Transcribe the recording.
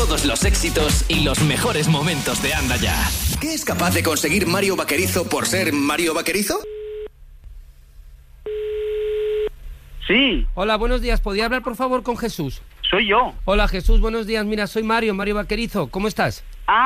todos los éxitos y los mejores momentos de Anda Ya. ¿Qué es capaz de conseguir Mario Vaquerizo por ser Mario Vaquerizo? Sí. Hola, buenos días. ¿Podría hablar, por favor, con Jesús? Soy yo. Hola, Jesús, buenos días. Mira, soy Mario Vaquerizo. ¿Cómo estás?